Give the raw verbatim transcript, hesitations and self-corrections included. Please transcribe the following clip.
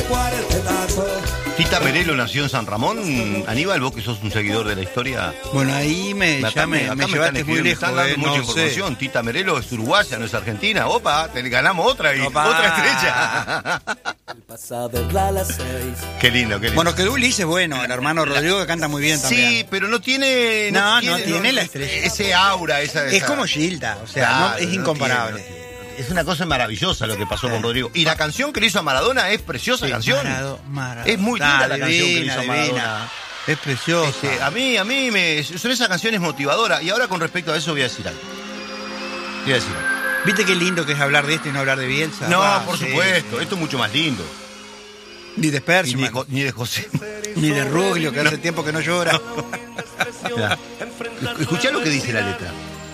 Tita Merelo nació en San Ramón. Aníbal, vos que sos un seguidor de la historia. Bueno, ahí me, Acá ya me, acá me me llevaste están muy escribiendo, me lejos. están dando eh, mucha no información. sé. Tita Merelo es uruguaya, no es argentina. Opa, te ganamos otra y Opa. otra estrella. Qué lindo, qué lindo. Bueno, que Ulises es bueno, el hermano Rodrigo que canta muy bien también. Sí, pero no tiene. No, no tiene la estrella. Ese aura, esa. Es esa- como Gilda, o sea, Claro, no, es no incomparable. tiene, no tiene. Es una cosa maravillosa lo que pasó con Rodrigo. Y la canción que le hizo a Maradona es preciosa Sí, canción. Marado- Marado- Es muy linda Ah, la canción que le divina, hizo a divina. Maradona. Es preciosa. Este, a mí, a mí me, son esas canciones motivadoras. Y ahora con respecto a eso voy a decir algo. Voy a decir algo. ¿Viste qué lindo que es hablar de esto y no hablar de Bielsa? No, Ah, por sí, supuesto. sí. Esto es mucho más lindo. Ni de Y Spersi, ni, Jo- ni de José. ni de Ruglio, que hace tiempo que no llora. Mirá. Escuchá lo que dice la letra.